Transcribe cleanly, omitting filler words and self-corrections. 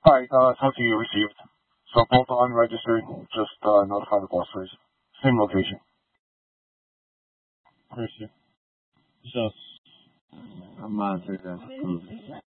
Hi, talk to you received. So both are unregistered, just notify the boss, please. Same location. Christian. Just. I'm monitoring that.